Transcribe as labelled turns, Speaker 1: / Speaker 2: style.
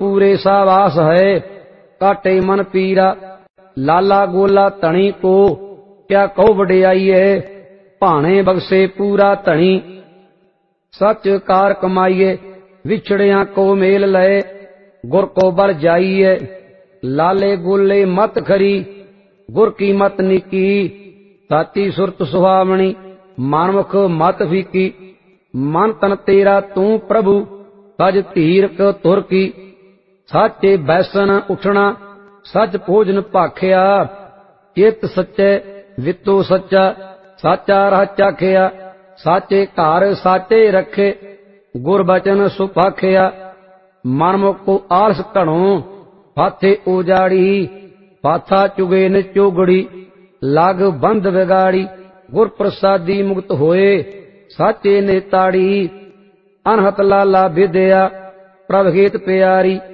Speaker 1: पूरे सावास है, काटे मन पीरा। लाला गोला धनी को क्या कहो वडियाई है, भाणे बख्शे पूरा धनी। सच कार कमाइए, विछड़िया को मेल लए, गुर को बल जाइए। लाले गोले मत खरी, गुर की मत निकी। साची सुरत सुहावनी, मानमुख मत फीकी। मन तन तेरा तू प्रभु, सज धीरक तुर की। साचे बैसन उठना, सच भोजन भाखिया। चित सच्चे वित्तो सच्चा, साचा रह चाखिया। साचे घर साचे रखे, गुर बचन सुभाखिया। मनमुख को आलस घणो, फाथे उजाड़ी। फाथा चुगे न चोगड़ी, लाग बंद बिगाड़ी। गुर प्रसादी मुक्त होए, साचे ने ताड़ी। अनहत लाला विद्या, प्रभ हेत प्यारी।